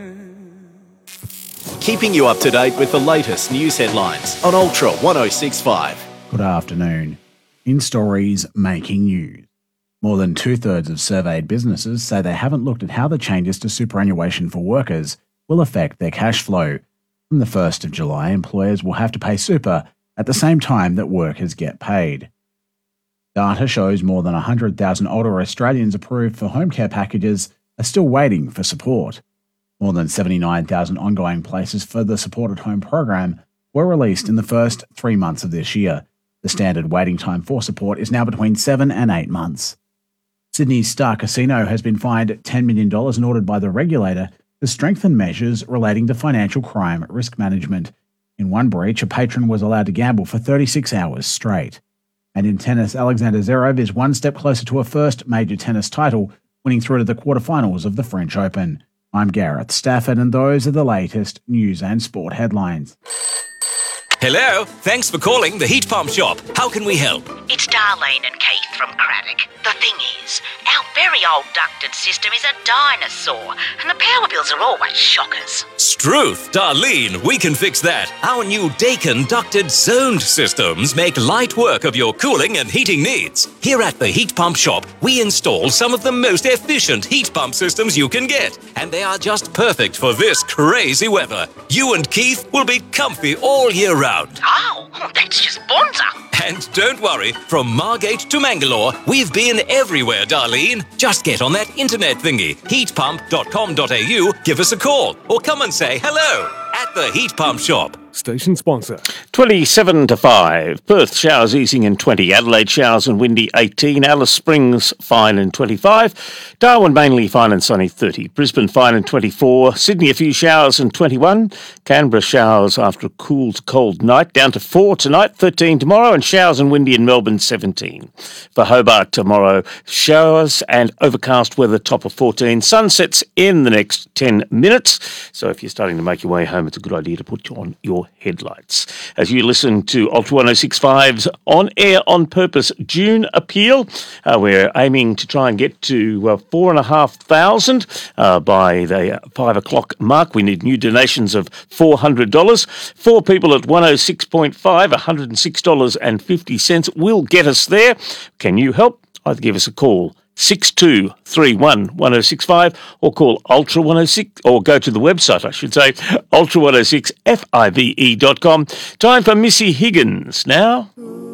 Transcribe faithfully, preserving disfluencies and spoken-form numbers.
Keeping you up to date with the latest news headlines on Ultra one oh six point five. Good afternoon. In stories making news, more than two-thirds of surveyed businesses say they haven't looked at how the changes to superannuation for workers will affect their cash flow. From the first of July, employers will have to pay super at the same time that workers get paid. Data shows more than one hundred thousand older Australians approved for home care packages are still waiting for support. More than seventy-nine thousand ongoing places for the Support at Home program were released in the first three months of this year. The standard waiting time for support is now between seven and eight months. Sydney's Star Casino has been fined ten million dollars and ordered by the regulator to strengthen measures relating to financial crime risk management. In one breach, a patron was allowed to gamble for thirty-six hours straight. And in tennis, Alexander Zverev is one step closer to a first major tennis title, winning through to the quarterfinals of the French Open. I'm Gareth Stafford, and those are the latest news and sport headlines. Hello, thanks for calling the Heat Pump Shop. How can we help? It's Darlene and Keith from Craddock. The thing is, our very old ducted system is a dinosaur, and the power bills are always shockers. Struth, Darlene, we can fix that. Our new Dakin ducted zoned systems make light work of your cooling and heating needs. Here at the Heat Pump Shop, we install some of the most efficient heat pump systems you can get, and they are just perfect for this crazy weather. You and Keith will be comfy all year round. Oh, that's just bonza. And don't worry, from Margate to Mangalore, we've been everywhere, Darlene. Just get on that internet thingy, heat pump dot com dot a u, give us a call, or come and say hello at the Heat Pump Shop. Station sponsor. twenty-seven to five. Perth showers easing in twenty. Adelaide showers and windy eighteen. Alice Springs fine and twenty-five. Darwin mainly fine and sunny thirty. Brisbane fine and twenty-four. Sydney a few showers and twenty-one. Canberra showers after a cool to cold night down to four tonight, thirteen tomorrow, and showers and windy in Melbourne seventeen. For Hobart tomorrow, showers and overcast weather top of fourteen. Sunsets in the next ten minutes. So if you're starting to make your way home, it's a good idea to put on your headlights. As you listen to Ultra one oh six point five's On Air On Purpose June Appeal, uh, we're aiming to try and get to uh, four and a half thousand uh, by the five o'clock mark. We need new donations of four hundred dollars. Four people at one oh six point five, one hundred six dollars and fifty cents will get us there. Can you help? Either give us a call, six two three one, one oh six five, or call Ultra one oh six, or go to the website, I should say, ultra one oh six five dot com. Time for Missy Higgins now.